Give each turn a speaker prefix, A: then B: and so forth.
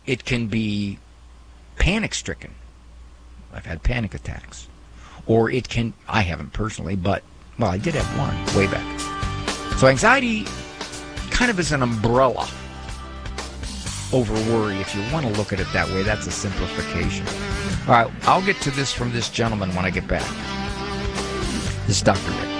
A: it can be panic-stricken. I've had panic attacks. Or it can, I haven't personally, but, well, I did have one way back. So anxiety kind of is an umbrella over worry. If you want to look at it that way, that's a simplification. All right, I'll get to this from this gentleman when I get back. This is Dr. Rick.